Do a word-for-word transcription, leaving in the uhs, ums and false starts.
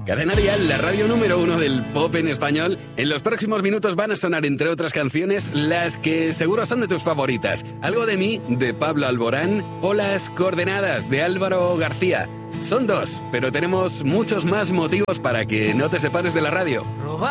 Cadena Dial, la radio número uno del pop en español. En los próximos minutos van a sonar, entre otras canciones, las que seguro son de tus favoritas. Algo de mí, de Pablo Alborán, o Las Coordenadas, de Álvaro García. Son dos, pero tenemos muchos más motivos para que no te separes de la radio.